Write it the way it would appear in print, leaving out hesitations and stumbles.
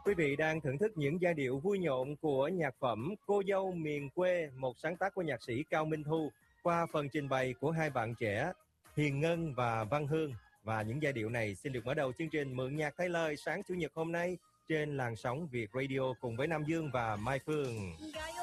Quý vị đang thưởng thức những giai điệu vui nhộn của nhạc phẩm Cô dâu miền quê, một sáng tác của nhạc sĩ Cao Minh Thu, qua phần trình bày của hai bạn trẻ Hiền Ngân và Văn Hương. Và những giai điệu này xin được mở đầu chương trình Mượn nhạc thay lời sáng Chủ nhật hôm nay trên làn sóng Việt Radio cùng với Nam Dương và Mai Phương.